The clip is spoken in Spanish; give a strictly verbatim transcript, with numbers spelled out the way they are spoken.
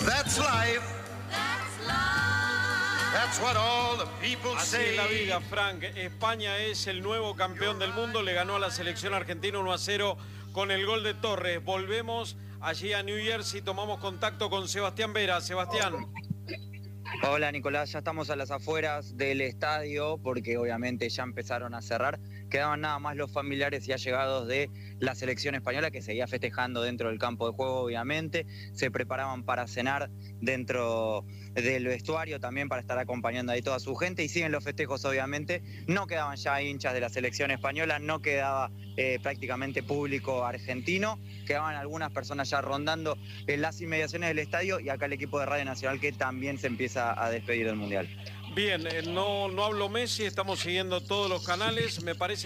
That's life. That's what all the people Así say. es la vida, Frank. España es el nuevo campeón del mundo. Le ganó a la selección argentina uno a cero con el gol de Torres. Volvemos allí a New Jersey. Tomamos contacto con Sebastián Vera. Sebastián. Hola Nicolás, ya estamos a las afueras del estadio porque obviamente ya empezaron a cerrar. Quedaban nada más los familiares y allegados de la selección española que seguía festejando dentro del campo de juego obviamente. Se preparaban para cenar dentro del vestuario también para estar acompañando ahí toda su gente y siguen los festejos obviamente. No quedaban ya hinchas de la selección española, no quedaba eh, prácticamente público argentino. Quedaban algunas personas ya rondando en las inmediaciones del estadio y acá el equipo de Radio Nacional que también se empieza a despedir del Mundial. Bien, eh, no, no hablo Messi, estamos siguiendo todos los canales, me parece